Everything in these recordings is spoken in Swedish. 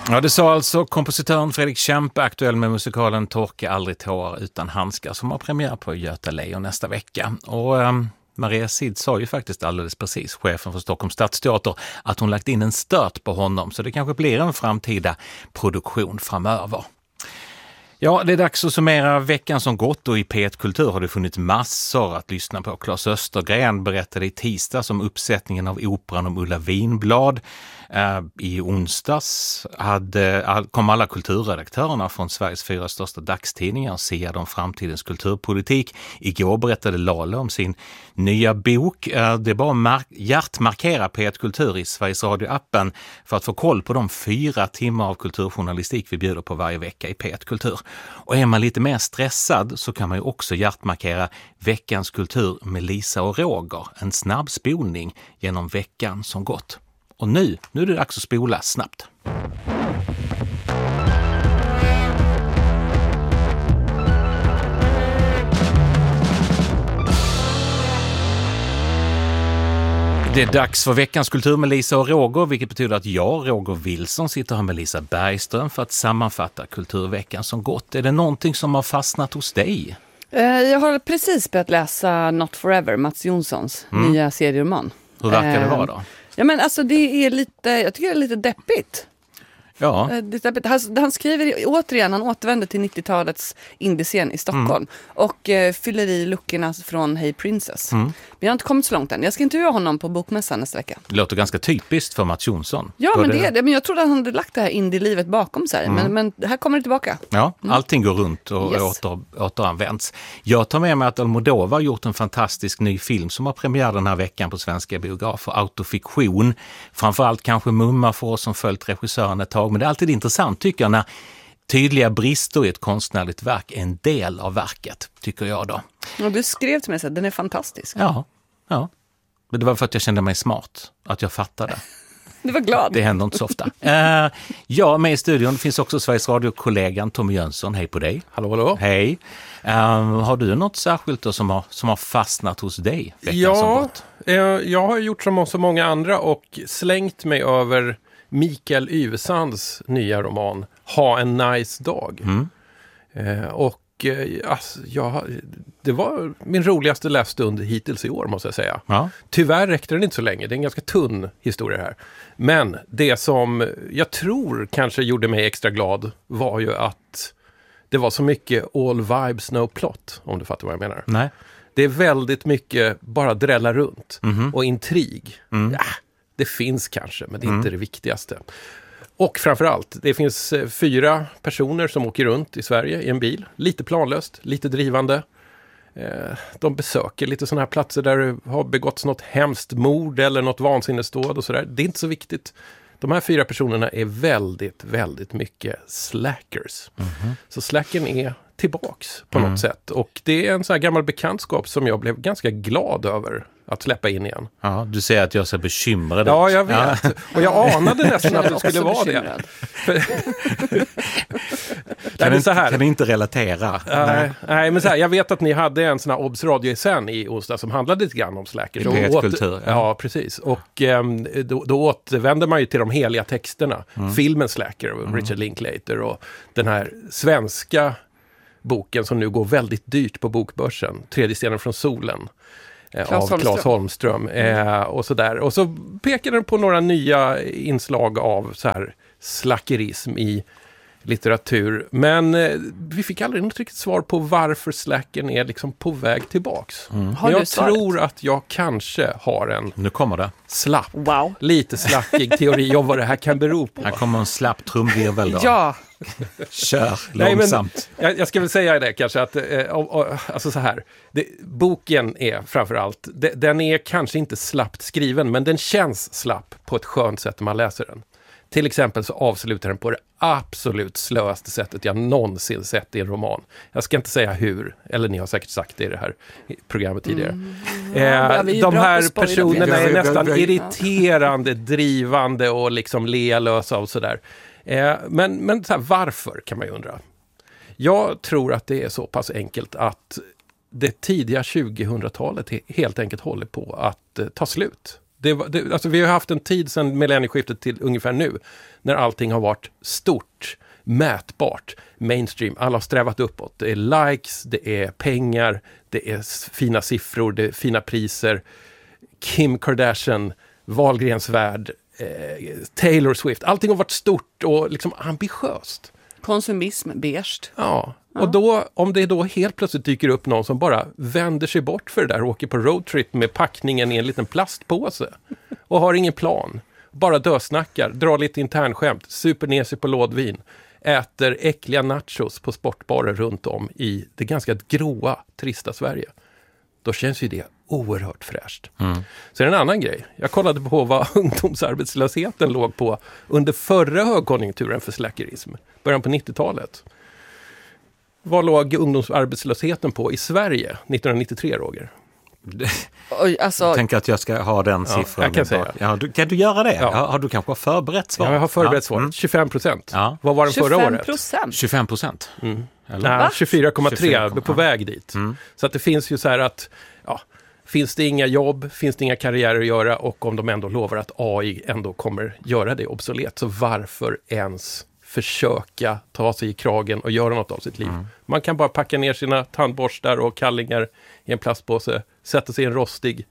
Ja, det sa alltså kompositören Fredrik Kempe, aktuell med musikalen Torka aldrig tårar utan handskar, som har premiär på Göta Lejon nästa vecka. Och Maria Sid sa ju faktiskt alldeles precis, chefen för Stockholms stadsteater, att hon lagt in en stört på honom, så det kanske blir en framtida produktion framöver. Ja, det är dags att summera veckan som gått, och i P1 Kultur har det funnits massor att lyssna på. Claes Östergren berättade i tisdags om uppsättningen av operan om Ulla Vinblad. I onsdags kom alla kulturredaktörerna från Sveriges 4 största dagstidningar och siade om framtidens kulturpolitik. Igår berättade Lale om sin nya bok. Det är bara att hjärtmarkera P1 Kultur i Sveriges Radio-appen för att få koll på de 4 timmar av kulturjournalistik vi bjuder på varje vecka i P1 Kultur. Och är man lite mer stressad så kan man ju också hjärtmarkera Veckans kultur med Lisa och Roger. En snabb spolning genom veckan som gått. Och nu är det dags att spola snabbt. Det är dags för Veckans kultur med Lisa och Roger, vilket betyder att jag, Roger Wilson, sitter här med Lisa Bergström för att sammanfatta kulturveckan som gått. Är det någonting som har fastnat hos dig? Jag har precis börjat läsa Not Forever, Mats Jonssons nya serieroman. Hur verkar det vara då? Ja, men alltså det är lite, jag tycker det är lite deppigt. Ja. Han skriver återigen, han återvänder till 90-talets indiescen i Stockholm och fyller i luckorna från Hey Princess. Men jag har inte kommit så långt än. Jag ska intervjua honom på Bokmässan nästa vecka. Det låter ganska typiskt för Mats Jonsson. Ja, men det är det. Men jag trodde att han hade lagt det här indie-livet bakom sig. Men här kommer det tillbaka. Ja, allting går runt och återanvänds. Jag tar med mig att Almodovar har gjort en fantastisk ny film som har premiär den här veckan på svenska biografer. Autofiktion. Framförallt kanske mumma för oss som följt regissören ett tag. Men det är alltid intressant, tycker jag, när tydliga brister i ett konstnärligt verk är en del av verket, tycker jag då. Och du skrev till mig så att den är fantastisk. Ja. Men det var för att jag kände mig smart, att jag fattade. Du var glad. Det händer inte så ofta. Ja, med i studion finns också Sveriges Radio-kollegan Tommy Jönsson. Hej på dig. Hallå. Hej. Har du något särskilt då som har fastnat hos dig veckan som gått? Jag har gjort som så många andra och slängt mig över Mikael Yvesands nya roman Ha en nice dag. Det var min roligaste lässtund hittills i år, måste jag säga. Ja. Tyvärr räckte den inte så länge. Det är en ganska tunn historia här. Men det som jag tror kanske gjorde mig extra glad var ju att det var så mycket all vibes no plot, om du fattar vad jag menar. Nej. Det är väldigt mycket bara drälla runt och intrig. Ja, det finns kanske, men det är inte det viktigaste. Och framförallt, det finns 4 personer som åker runt i Sverige i en bil. Lite planlöst, lite drivande. De besöker lite sådana här platser där det har begåtts något hemskt mord eller något vansinnesdåd och sådär. Det är inte så viktigt. De här 4 personerna är väldigt, väldigt mycket slackers. Så slacken är tillbaks på något sätt. Och det är en sån här gammal bekantskap som jag blev ganska glad över att släppa in igen. Ja, du säger att jag är så bekymrad. Ja, jag vet. Ja. Och jag anade nästan att det skulle vara det. Kan ni inte relatera? Nej, men så här, jag vet att ni hade en sån här Obs Radio sen i onsdag som handlade lite grann om slackers. Kultur. Ja, precis. Och då återvänder man ju till de heliga texterna. Filmen Slacker, Richard Linklater och den här svenska boken som nu går väldigt dyrt på bokbörsen. Tredje stenen från solen. Av Claes Holmström. Och sådär. Och så pekar den på några nya inslag av så här slackerism i litteratur. Men vi fick aldrig något riktigt svar på varför slacken är liksom på väg tillbaks. Men jag tror att jag kanske har en nu kommer det. Lite slackig teori om vad det här kan bero på. Här kommer en slapp trumvirvel då. Ja. Kör långsamt. Nej, men jag ska väl säga det kanske att alltså så här, boken är framförallt, den är kanske inte slappt skriven, men den känns slapp på ett skönt sätt när man läser den. Till exempel så avslutar den på det absolut slöaste sättet jag någonsin sett i en roman. Jag ska inte säga hur, eller ni har säkert sagt det i det här programmet tidigare. De här personerna är nästan irriterande, drivande och liksom lealösa och sådär. Men så här, varför kan man ju undra. Jag tror att det är så pass enkelt att det tidiga 2000-talet helt enkelt håller på att ta slut. Alltså vi har haft en tid sedan millennieskiftet till ungefär nu när allting har varit stort, mätbart, mainstream. Alla har strävat uppåt. Det är likes, det är pengar, det är fina siffror, det är fina priser. Kim Kardashian, Wahlgrens värld, Taylor Swift. Allting har varit stort och liksom ambitiöst. Konsumism, beige. Ja, och då, om det då helt plötsligt dyker upp någon som bara vänder sig bort för det där och åker på roadtrip med packningen i en liten plastpåse och har ingen plan. Bara dösnackar, drar lite internskämt, super ner sig på lådvin, äter äckliga nachos på sportbarer runt om i det ganska gråa, trista Sverige. Då känns ju det oerhört fräscht. Så är det en annan grej. Jag kollade på vad ungdomsarbetslösheten låg på under förra högkonjunkturen för slackerism, början på 90-talet. Vad låg ungdomsarbetslösheten på i Sverige 1993, Roger? Oj, alltså... Jag tänker att jag ska ha den siffran. Jag kan säga. Ja, kan du göra det? Ja. Har du kanske förberett svar? Ja, jag har förberett svaret. 25%. Ja. Vad var den förra året? 25%? 25%? Nej, 24,3 på väg dit. Så att det finns ju så här att finns det inga jobb, finns det inga karriärer att göra och om de ändå lovar att AI ändå kommer göra det obsolet, så varför ens försöka ta sig i kragen och göra något av sitt liv? Man kan bara packa ner sina tandborstar och kallingar i en plastpåse, sätta sig i en rostig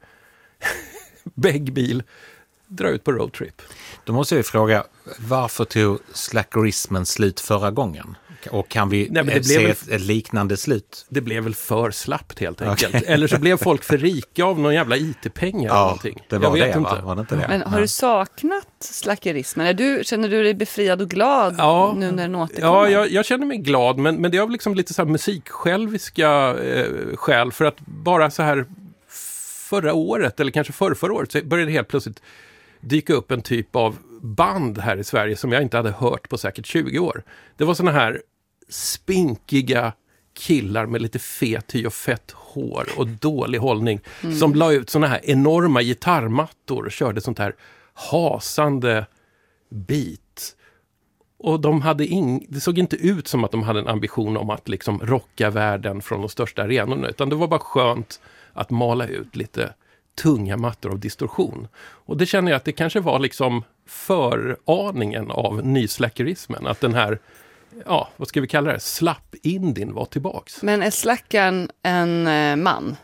bäggbil, dra ut på roadtrip. Då måste jag fråga, varför tog slackerismen slut förra gången? Och kan vi se ett liknande slut? Det blev väl för slappt helt enkelt. Okay. Eller så blev folk för rika av någon jävla IT-pengar eller någonting. Det var det, inte. Var det inte det? Men har du saknat slackerismen? Känner du dig befriad och glad nu när den återkommer? Ja, jag känner mig glad, men det är liksom lite så här musiksjälviska skäl, för att bara så här förra året, eller kanske förra året, så började det helt plötsligt dyka upp en typ av band här i Sverige som jag inte hade hört på säkert 20 år. Det var såna här spinkiga killar med lite fet hy och fett hår och dålig hållning som la ut såna här enorma gitarrmattor och körde sånt här hasande beat. Och det såg inte ut som att de hade en ambition om att liksom rocka världen från de största arenorna, utan det var bara skönt att mala ut lite tunga mattor av distorsion. Och det känner jag att det kanske var liksom föraningen av nysläckerismen, att den här, vad ska vi kalla det, slapp-indien var tillbaks. Men är slackaren en man?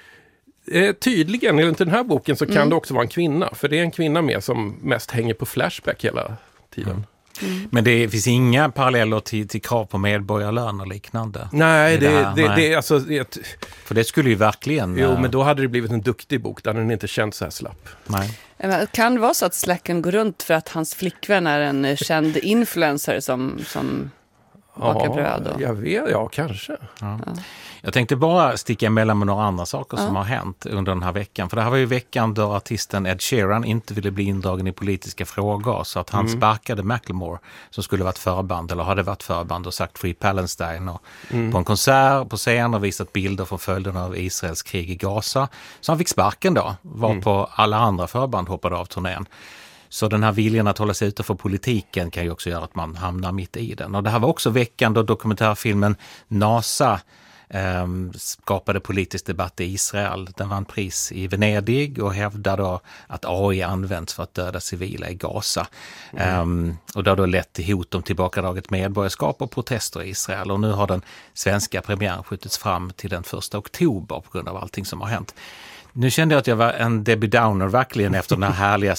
Tydligen, enligt den här boken så kan det också vara en kvinna, för det är en kvinna med som mest hänger på Flashback hela tiden. Men det finns inga paralleller till krav på medborgarlön och liknande? Nej, det är alltså... För det skulle ju verkligen... Jo, men då hade det blivit en duktig bok där den inte känns så här slapp. Nej. Kan det vara så att slacken går runt för att hans flickvän är en känd influencer som bakar bröd? Jag vet, kanske. Ja. Jag tänkte bara sticka emellan med några andra saker som har hänt under den här veckan. För det här var ju veckan då artisten Ed Sheeran inte ville bli indragen i politiska frågor, så att han sparkade Macklemore, som skulle varit förband eller hade varit förband, och sagt Free Palestine och på en konsert på scen och visat bilder från följderna av Israels krig i Gaza. Så han fick sparken då, varpå alla andra förband hoppade av turnén. Så den här viljan att hålla sig utanför politiken kan ju också göra att man hamnar mitt i den. Och det här var också veckan då dokumentärfilmen NASA skapade politisk debatt i Israel. Den vann pris i Venedig och hävdade då att AI används för att döda civila i Gaza. Och det har då lett till hot om tillbakadraget medborgarskap och protester i Israel. Och nu har den svenska premiären skjutits fram till den 1 oktober på grund av allting som har hänt. Nu kände jag att jag var en Debbie Downer verkligen efter den här härliga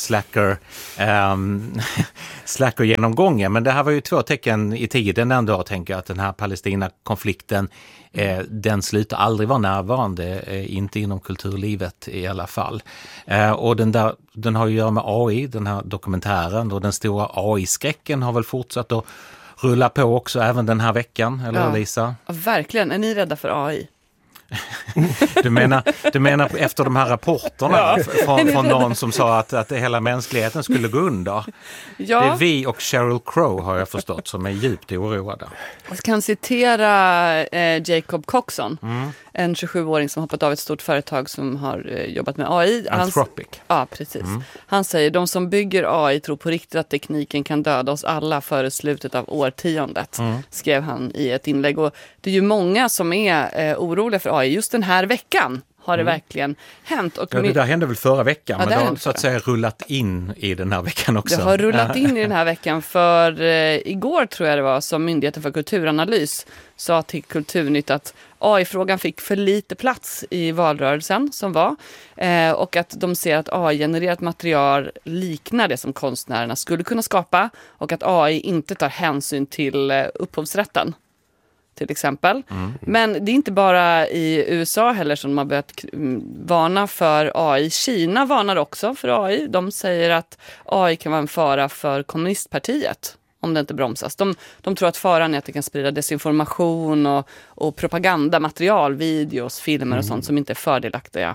slacker-genomgången. Men det här var ju 2 tecken i tiden ändå, tänker jag, att den här Palestina-konflikten den slutar aldrig vara närvarande, inte inom kulturlivet i alla fall. Och den har ju att göra med AI, den här dokumentären, och den stora AI-skräcken har väl fortsatt att rulla på också även den här veckan, eller Lisa? Ja, verkligen. Är ni rädda för AI? Du menar efter de här rapporterna från någon som sa att hela mänskligheten skulle gå under? Ja. Det är vi och Sheryl Crow, har jag förstått, som är djupt oroade. Jag kan citera Jacob Coxon, en 27-åring som hoppat av ett stort företag som har jobbat med AI. Anthropic. Ja, precis. Han säger, de som bygger AI tror på riktigt att tekniken kan döda oss alla före slutet av årtiondet, skrev han i ett inlägg. Och det är ju många som är oroliga för AI just den här veckan. har det verkligen hänt. Och det där hände väl förra veckan, Ja, men det har så att säga rullat in i den här veckan också. Det har rullat in i den här veckan, för igår tror jag det var som Myndigheten för kulturanalys sa till Kulturnytt att AI-frågan fick för lite plats i valrörelsen som var, och att de ser att AI-genererat material liknar det som konstnärerna skulle kunna skapa, och att AI inte tar hänsyn till upphovsrätten till exempel. Men det är inte bara i USA heller som de har börjat varna för AI. Kina varnar också för AI. De säger att AI kan vara en fara för kommunistpartiet om det inte bromsas. De tror att faran är att det kan sprida desinformation och propagandamaterial, videos, filmer och sånt som inte är fördelaktiga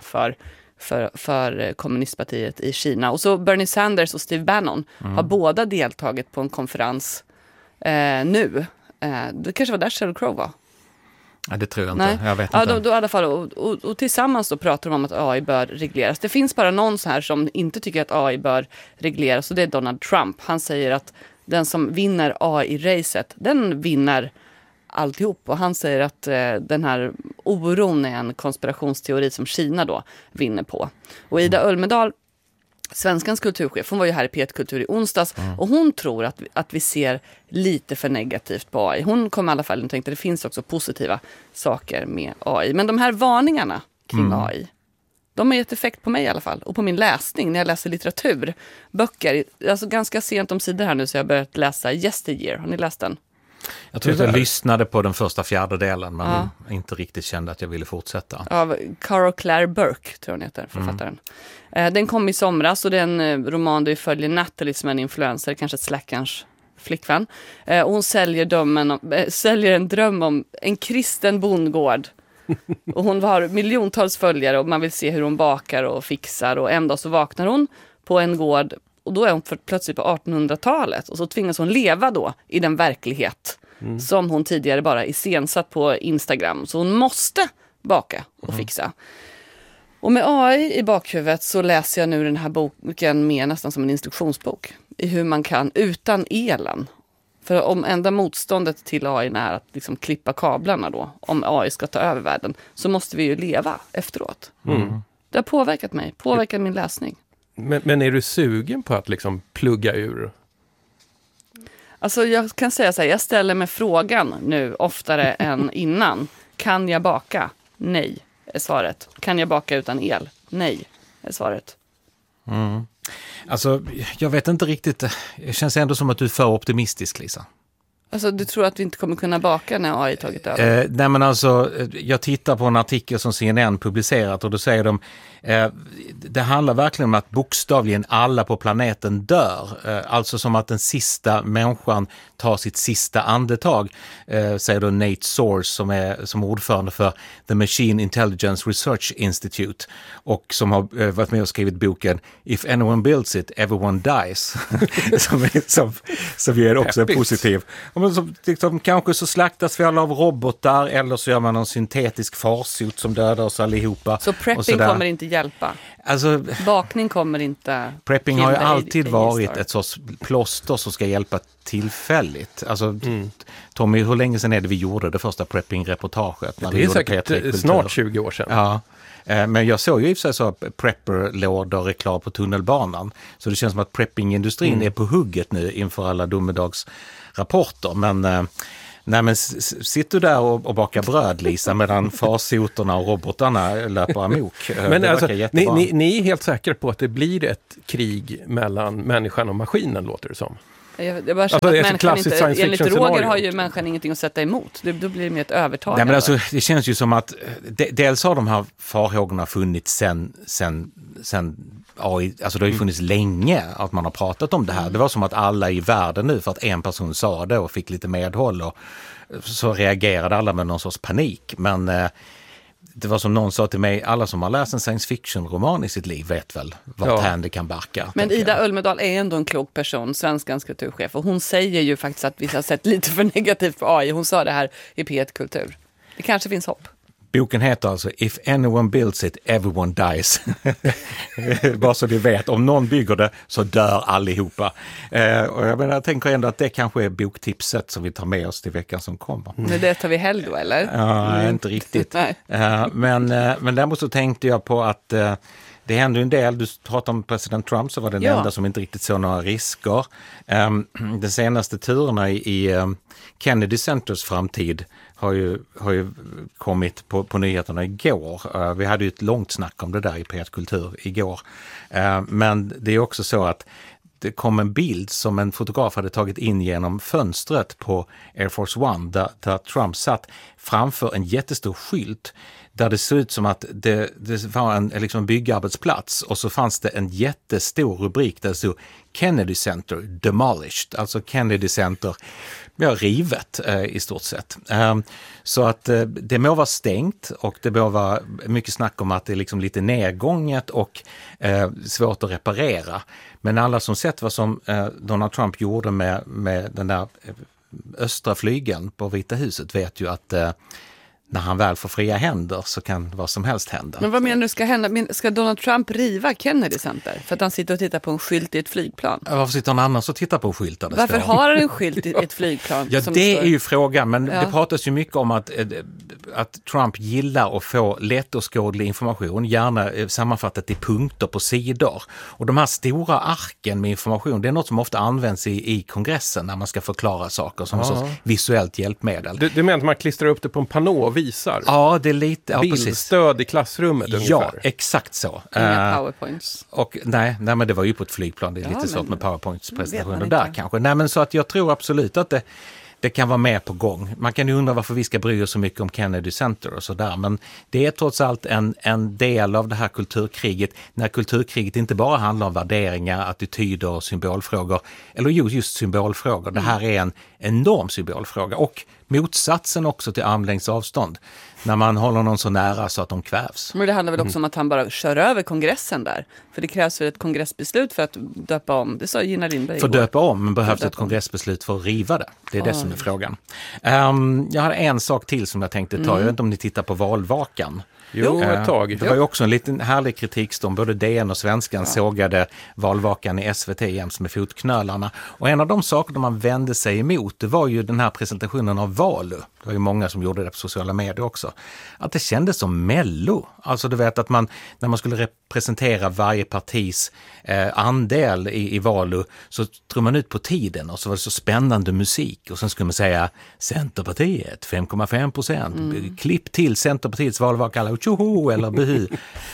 för kommunistpartiet i Kina. Och så Bernie Sanders och Steve Bannon har båda deltagit på en konferens nu. Det kanske var där Sheryl Crow var. Ja, det tror jag inte. Nej. Jag vet ja, inte. I alla fall, och tillsammans då pratar de om att AI bör regleras. Det finns bara någon så här som inte tycker att AI bör regleras, och det är Donald Trump. Han säger att den som vinner AI-racet, den vinner alltihop. Och han säger att den här oron är en konspirationsteori som Kina då vinner på. Och Ida Ölmedal, Svenskans kulturchef, hon var ju här i P1 Kultur i onsdags, och hon tror att vi ser lite för negativt på AI. Hon kom i alla fall och tänkte att det finns också positiva saker med AI. Men de här varningarna kring AI, de har gett effekt på mig i alla fall, och på min läsning när jag läser litteratur. Böcker, alltså ganska sent om sidor här nu så jag har börjat läsa Yesteryear. Har ni läst den? Jag tror att jag lyssnade på den första fjärdedelen, men inte riktigt kände att jag ville fortsätta. Av Carol Claire Burke, tror jag hon heter, författaren. Den kom i somras, och det är en roman där vi följer Natalie som är en influencer, kanske ett Slackarns flickvän. Och hon säljer en dröm om en kristen bondgård. Och hon har miljontals följare, och man vill se hur hon bakar och fixar. Och en dag så vaknar hon på en gård, och då är hon plötsligt på 1800-talet. Och så tvingas hon leva då i den verklighet som hon tidigare bara iscensatt på Instagram. Så hon måste baka och fixa. Och med AI i bakhuvudet så läser jag nu den här boken mer nästan som en instruktionsbok. I hur man kan utan elen. För om enda motståndet till AI är att liksom klippa kablarna då, om AI ska ta över världen, så måste vi ju leva efteråt. Det har påverkat min läsning. Men är du sugen på att liksom plugga ur? Alltså jag kan säga så här, jag ställer mig frågan nu oftare än innan. Kan jag baka? Nej, är svaret. Kan jag baka utan el? Nej, är svaret. Alltså, jag vet inte riktigt. Det känns ändå som att du är för optimistisk, Lisa. Alltså du tror att vi inte kommer kunna baka när AI tagit över? Nej, men alltså, jag tittar på en artikel som CNN publicerat, och då säger de det handlar verkligen om att bokstavligen alla på planeten dör. Alltså som att den sista människan tar sitt sista andetag, säger då Nate Source som ordförande för The Machine Intelligence Research Institute, och som har varit med och skrivit boken If Anyone Builds It, Everyone Dies. som är också positiv. Liksom, kanske så slaktas vi alla av robotar, eller så gör man någon syntetisk farsot som dödar oss allihopa. Så prepping kommer inte hjälpa? Alltså, bakning kommer inte... Prepping har ju alltid varit ett sorts plåster som ska hjälpa tillfälligt. Alltså, Tommy, hur länge sedan är det vi gjorde det första prepping-reportaget? Det är säkert snart 20 år sedan. Ja. Men jag såg ju i och för sig så prepper-lådor reklam på tunnelbanan. Så det känns som att prepping-industrin är på hugget nu inför alla domedagsrapporter. Men sitter du där och bakar bröd, Lisa, medan farsoterna och robotarna löper amok? Men alltså, ni är helt säkra på att det blir ett krig mellan människan och maskinen, låter det som? Jag bara känner att människan inte, enligt Roger har ju människan ingenting att sätta emot. Då blir det mer ett övertagande. Nej, men alltså, det känns ju som att dels har de här farhågorna funnits sen AI, alltså det har ju funnits länge att man har pratat om det här. Det var som att alla i världen nu, för att en person sa det och fick lite medhåll, och så reagerade alla med någon sorts panik. Men det var som någon sa till mig, alla som har läst en science fiction-roman i sitt liv vet väl varthän det kan barka. Men Ida Ölmedal är ändå en klok person, Svenskans kulturchef, och hon säger ju faktiskt att vi har sett lite för negativt på AI. Hon sa det här i P1 Kultur. Det kanske finns hopp. Boken heter alltså If anyone builds it, everyone dies. Bara så du vet, om någon bygger det så dör allihopa. Och jag tänker ändå att det kanske är boktipset som vi tar med oss till veckan som kommer. Men det tar vi helg då, eller? Ja, inte riktigt. Men däremot så tänkte jag på att det händer en del. Du pratade om president Trump, så var det den enda som inte riktigt såg några risker. De senaste turerna i Kennedy Centers framtid har ju kommit på nyheterna igår. Vi hade ju ett långt snack om det där i P1 Kultur igår. Men det är också så att det kom en bild som en fotograf hade tagit in genom fönstret på Air Force One där Trump satt framför en jättestor skylt där det såg ut som att det var en liksom byggarbetsplats, och så fanns det en jättestor rubrik där det stod Kennedy Center demolished, alltså Kennedy Center rivet i stort sett. Så att det må vara stängt, och det må vara mycket snack om att det är liksom lite nedgånget och svårt att reparera. Men alla som sett vad som Donald Trump gjorde med den där östra flygeln på Vita huset vet ju att när han väl får fria händer så kan vad som helst hända. Men vad menar du ska hända? Ska Donald Trump riva Kennedy Center för att han sitter och tittar på en skylt i ett flygplan? Varför sitter han annars och tittar på en skylt? Varför har han en skylt i ett flygplan? Ja, det är ju frågan, men det pratas ju mycket om att Trump gillar att få lättåskådlig information, gärna sammanfattat i punkter på sidor. Och de här stora arken med information, det är något som ofta används i kongressen när man ska förklara saker som en sorts visuellt hjälpmedel. Du menar att man klistrar upp det på en panå och visar? Ja, det är lite... Ja, bildstöd i klassrummet ungefär. Ja, exakt så. Inga PowerPoints. Och nej, men det var ju på ett flygplan. Det är lite svårt med PowerPoints-presentationer där kanske. Nej, men så att jag tror absolut att det kan vara med på gång. Man kan ju undra varför vi ska bry oss så mycket om Kennedy Center och sådär. Men det är trots allt en del av det här kulturkriget. När kulturkriget inte bara handlar om värderingar, attityder och symbolfrågor. Eller just symbolfrågor. Det här är en enorm symbolfråga. Och motsatsen också till armlängds avstånd. När man håller någon så nära så att de kvävs. Men det handlar väl också om att han bara kör över kongressen där. För det krävs väl ett kongressbeslut för att döpa om. Det sa Gina Lindberg igår. För döpa om, men behövs ett kongressbeslut för att riva det. Det är det som är frågan. Jag har en sak till som jag tänkte ta. Jag vet inte om ni tittar på valvakan. Jo, ett tag. Det var ju också en liten härlig kritikstorm. Både DN och Svenskan sågade valvakan i SVT jäms med fotknölarna. Och en av de saker man vände sig emot, det var ju den här presentationen av Valu. Det var ju många som gjorde det på sociala medier också. Att det kändes som Mello. Alltså du vet att när man skulle representera varje partis andel i Valu så tror man ut på tiden och så var det så spännande musik. Och sen skulle man säga Centerpartiet 5,5%. Klipp till Centerpartiets valvaka eller tjoho eller buhu.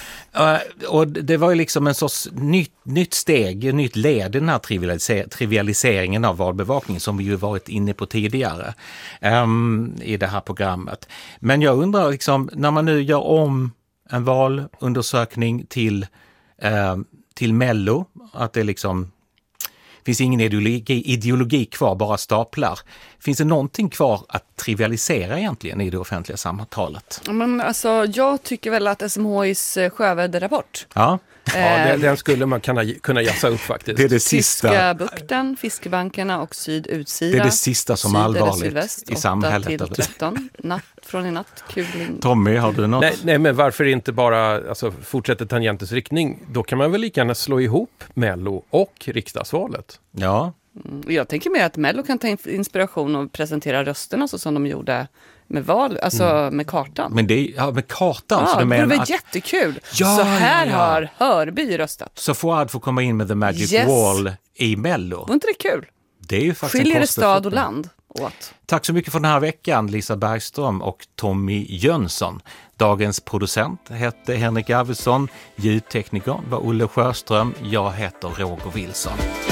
Och det var ju liksom en sorts nytt steg, nytt led i den här trivialiseringen av valbevakningen som vi ju varit inne på tidigare i det här programmet. Men jag undrar liksom, när man nu gör om en valundersökning till Mello, att det liksom finns ingen ideologi kvar, bara staplar. Finns det någonting kvar att trivialisera egentligen i det offentliga samtalet? Men alltså, jag tycker väl att SMHIs sjöväderrapport. Ja, den skulle man kunna jassa upp faktiskt. Det är det sista. Tyska bukten, fiskebankerna och sydutsida. Det är det sista som är allvarligt i samhället. 8-13, natt från i natt, kuling. Tommy, har du något? Nej, men varför inte bara fortsätta tangentens riktning? Då kan man väl lika gärna slå ihop Mello och riksdagsvalet. Ja. Jag tänker mer att Mello kan ta inspiration och presentera rösterna så som de gjorde med val, alltså med kartan. Men med kartan. Ja, så det var jättekul. Ja, så här har Hörby röstat. Så Fuad får komma in med The Magic Wall i Mello. Var inte det kul? Det är ju faktiskt skiljer det stad och land åt. Tack så mycket för den här veckan, Lisa Bergström och Tommy Jönsson. Dagens producent hette Henrik Arvidsson, ljudtekniker var Olle Sjöström, jag heter Roger Wilson.